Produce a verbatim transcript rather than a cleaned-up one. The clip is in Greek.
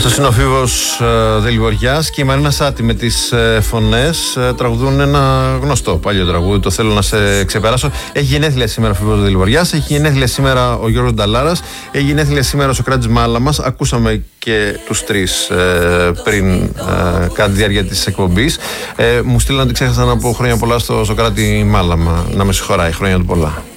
Αυτός είναι ο Φίβος ε, Δελιβοριάς και η Μαρίνα Σάτη με τις ε, φωνές ε, τραγουδούν ένα γνωστό παλιό τραγούδι, το θέλω να σε ξεπεράσω. Έχει γενέθλια σήμερα ο Φίβος Δελιβοριάς, έχει γενέθλια σήμερα ο Γιώργος Νταλάρας, έχει γενέθλια σήμερα ο Σοκράτης Μάλαμας. Ακούσαμε και τους τρεις ε, πριν ε, κατά τη διάρκεια της εκπομπής. Ε, μου στείλαν ότι ξέχασα να πω χρόνια πολλά στο Σοκράτη Μάλαμα. Να με συγχωράει, χρόνια του πολλά.